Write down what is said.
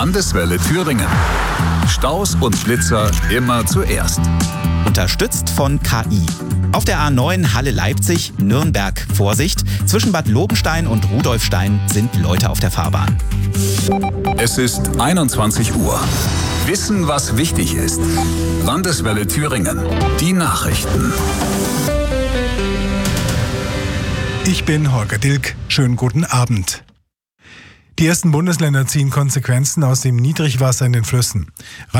Landeswelle Thüringen. Staus und Blitzer immer zuerst. Unterstützt von KI. Auf der A9 Halle-Leipzig, Nürnberg, Vorsicht. Zwischen Bad Lobenstein und Rudolfstein sind Leute auf der Fahrbahn. Es ist 21 Uhr. Wissen, was wichtig ist. Landeswelle Thüringen. Die Nachrichten. Ich bin Holger Dilk. Schönen guten Abend. Die ersten Bundesländer ziehen Konsequenzen aus dem Niedrigwasser in den Flüssen.